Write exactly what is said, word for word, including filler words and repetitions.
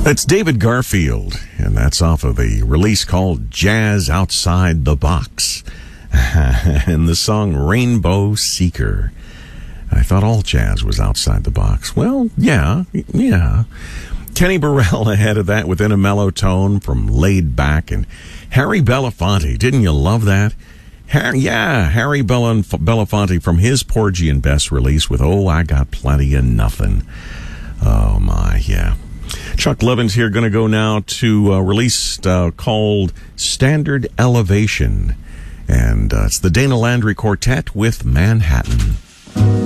That's David Garfield, and that's off of a release called Jazz Outside the Box. And the song Rainbow Seeker. I thought all jazz was outside the box. Well, yeah, yeah. Kenny Burrell ahead of that within a mellow tone from Laid Back. And Harry Belafonte, didn't you love that? Harry, yeah, Harry Belafonte from his Porgy and Bess release with Oh, I Got Plenty of Nothing. Oh, my, yeah. Chuck Levin's here, going to go now to a release uh, called Standard Elevation. And uh, it's the Dana Landry Quartet with Manhattan.